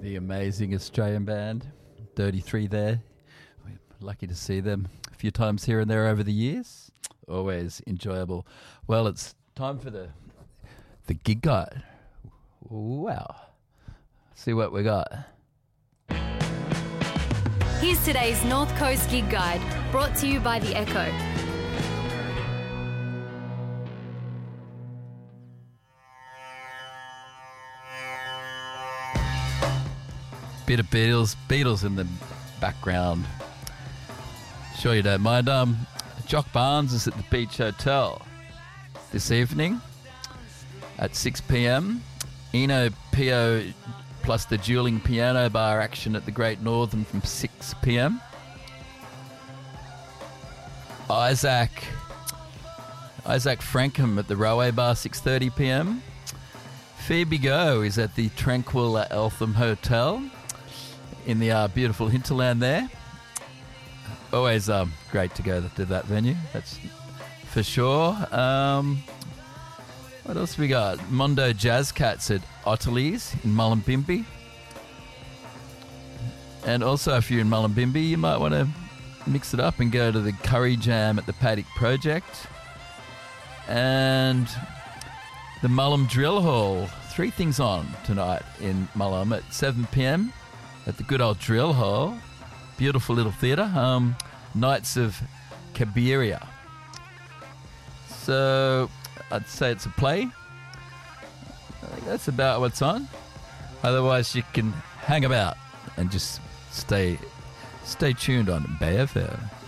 The amazing Australian band, Dirty Three there. We're lucky to see them a few times here and there over the years. Always enjoyable. Well, it's time for the gig guide. Wow. See what we got. Here's today's North Coast Gig Guide, brought to you by The Echo. Bit of Beatles in the background. Sure you don't mind. Jock Barnes is at the Beach Hotel this evening at 6 p.m. Eno Pio plus the dueling piano bar action at the Great Northern from 6 p.m. Isaac Frankham at the Railway Bar, 6:30 p.m. Phoebe Go is at the Tranquil Eltham Hotel in the beautiful hinterland there. Always great to go to that venue, that's for sure. What else we got? Mondo Jazz Cats at Otterly's in Mullumbimby. And also, if you're in Mullumbimby, you might want to mix it up and go to the Curry Jam at the Paddock Project. And the Mullum Drill Hall. 3 things on tonight in Mullum at 7 p.m. at the good old Drill Hall. Beautiful little theatre. Knights of Cabiria. So I'd say it's a play. I think that's about what's on. Otherwise, you can hang about and just stay tuned on Bay FM.